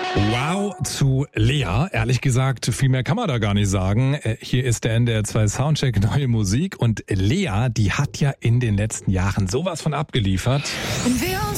Wow zu Lea. Ehrlich gesagt, viel mehr kann man da gar nicht sagen. Hier ist der NDR 2 Soundcheck Neue Musik und Lea, die hat ja in den letzten Jahren sowas von abgeliefert. Wenn wir uns